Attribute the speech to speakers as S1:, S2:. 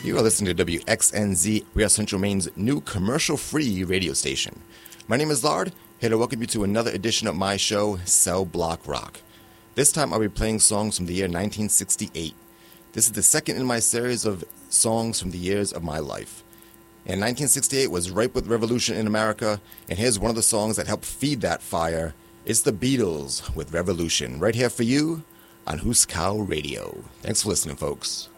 S1: You are listening to WXNZ, We Are Central Maine's new commercial-free radio station. My name is Lard, here to welcome you to another edition of my show, Cell Block Rock. This time I'll be playing songs from the year 1968. This is the second in my series of songs from the years of my life. And 1968 was ripe with revolution in America, and here's one of the songs that helped feed that fire. It's the Beatles with Revolution, right here for you on Huskow Radio. Thanks for listening, folks.